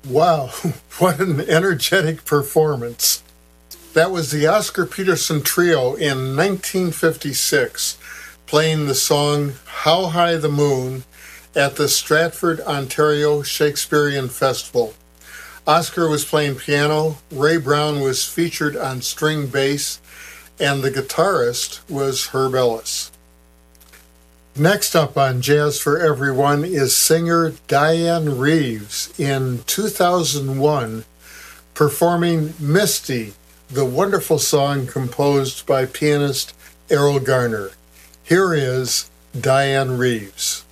Wow, what an energetic performance. That was the Oscar Peterson Trio in 1956, playing the song How High the Moon at the Stratford, Ontario Shakespearean Festival. Oscar was playing piano, Ray Brown was featured on string bass, and the guitarist was Herb Ellis. Next up on Jazz for Everyone is singer Dianne Reeves in 2001, performing Misty, the wonderful song composed by pianist Errol Garner. Here is Dianne Reeves.